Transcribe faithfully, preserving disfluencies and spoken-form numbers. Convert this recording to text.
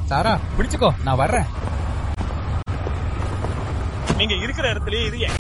சாரா பிடிச்சுக்கோ, நான் வர்றேன். நீங்க இருக்கிற இடத்துலயே இரு.